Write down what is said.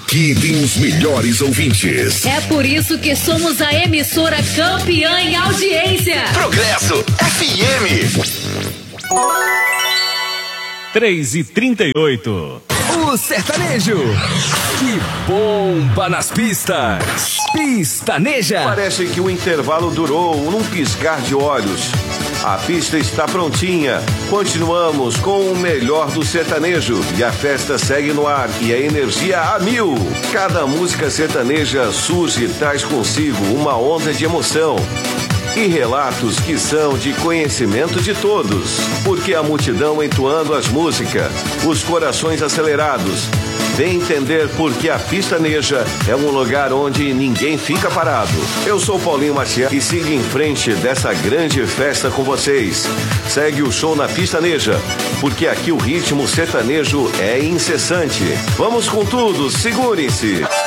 Aqui tem os melhores ouvintes. É por isso que somos a emissora campeã em audiência. Progresso FM. 3h38. O sertanejo que bomba nas pistas. Pistaneja. Parece que o intervalo durou num piscar de olhos. A pista está prontinha. Continuamos com o melhor do sertanejo. E a festa segue no ar e a energia a mil. Cada música sertaneja surge e traz consigo uma onda de emoção. E relatos que são de conhecimento de todos. Porque a multidão entoando as músicas, os corações acelerados. Vem entender por que a Pistaneja é um lugar onde ninguém fica parado. Eu sou Paulinho Maciel e sigo em frente dessa grande festa com vocês. Segue o show na Pistaneja, porque aqui o ritmo sertanejo é incessante. Vamos com tudo, segurem-se.